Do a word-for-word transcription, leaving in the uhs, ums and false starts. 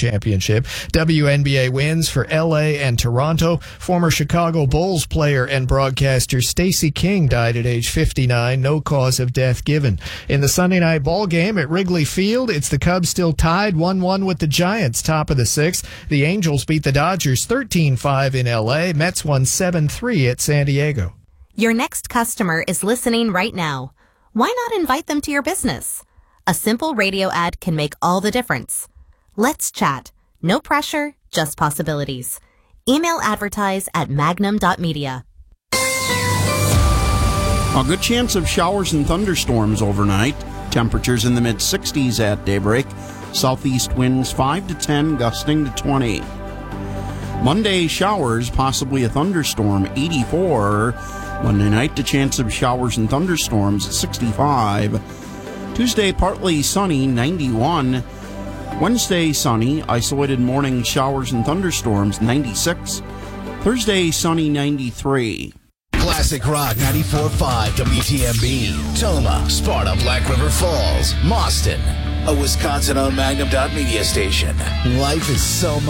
championship. W N B A wins for L A and Toronto. Former Chicago Bulls player and broadcaster Stacey King died at age fifty-nine. No cause of death given. In the Sunday night ball game at Wrigley Field, it's the Cubs still tied one one with the Giants, top of the sixth. The Angels beat the Dodgers thirteen five in L A. Mets won seven three at San Diego. Your next customer is listening right now. Why not invite them to your business? A simple radio ad can make all the difference. Let's chat. No pressure, just possibilities. Email advertise at magnum dot media. A good chance of showers and thunderstorms overnight. Temperatures in the mid sixties at daybreak. Southeast winds five to ten, gusting to twenty. Monday, showers, possibly a thunderstorm, eighty-four. Monday night, the chance of showers and thunderstorms, sixty-five. Tuesday, partly sunny, ninety-one. Wednesday, sunny, isolated morning showers and thunderstorms, ninety-six. Thursday, sunny, ninety-three. Classic Rock ninety-four point five W T M B. Toma, Sparta, Black River Falls, Mauston. A Wisconsin-owned Magnum dot media station. Life is so much